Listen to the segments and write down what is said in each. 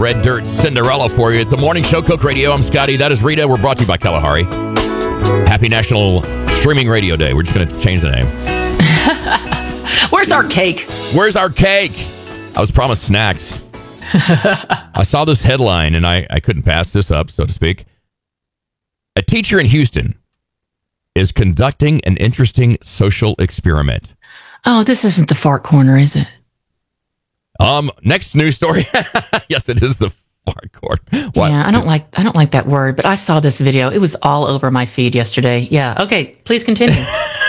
Red Dirt Cinderella for you. It's the morning show, Coke Radio. I'm Scotty. That is Rita. We're brought to you by Kalahari. Happy National Streaming Radio Day. We're just going to change the name. Where's our cake? Where's our cake? I was promised snacks. I saw this headline, and I couldn't pass this up, so to speak. A teacher in Houston is conducting an interesting social experiment. Oh, this isn't the fart corner, is it? Next news story. Yes, it is the fart corner. What? Yeah, I don't like that word, but I saw this video. It was all over my feed yesterday. Yeah. Okay, please continue.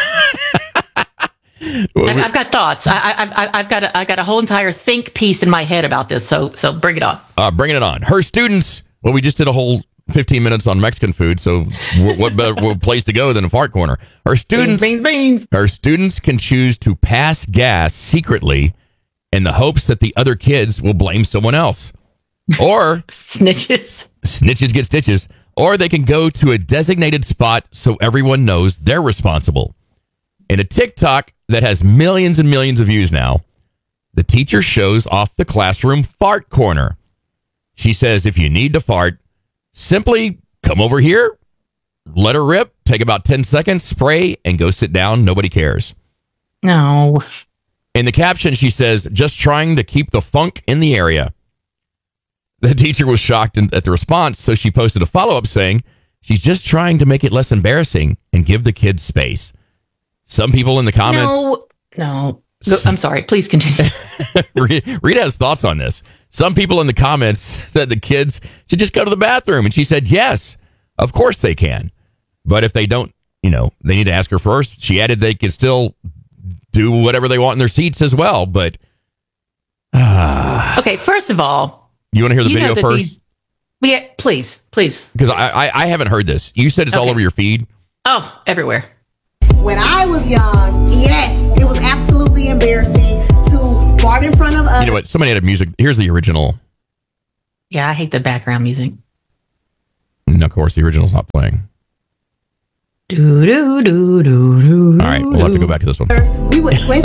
I've got thoughts. I've got a whole entire think piece in my head about this. So bring it on. Bringing it on. Her students. Well, we just did a whole 15 minutes on Mexican food, so what better place to go than a fart corner? Her students. Beans. Her students can choose to pass gas secretly in the hopes that the other kids will blame someone else. Or snitches get stitches. Or they can go to a designated spot so everyone knows they're responsible. In a TikTok that has millions and millions of views now, the teacher shows off the classroom fart corner. She says if you need to fart, simply come over here, let her rip, take about 10 seconds, spray, and go sit down. Nobody cares. No. In the caption, she says, just trying to keep the funk in the area. The teacher was shocked at the response, so she posted a follow-up saying, she's just trying to make it less embarrassing and give the kids space. Some people in the comments... No. I'm sorry. Please continue. Rita has thoughts on this. Some people in the comments said the kids should just go to the bathroom. And she said, yes, of course they can. But if they don't, they need to ask her first. She added they could still do whatever they want in their seats as well. But okay, first of all, you want to hear the video first? Yeah, please. Because I haven't heard this. You said it's all over your feed. Oh, everywhere. When I was young, yes, it was absolutely embarrassing to fart in front of us. You know what? Somebody had music. Here's the original. Yeah, I hate the background music. And of course, the original's not playing. Do do do do do. All right, we'll have to go back to this one. We would clench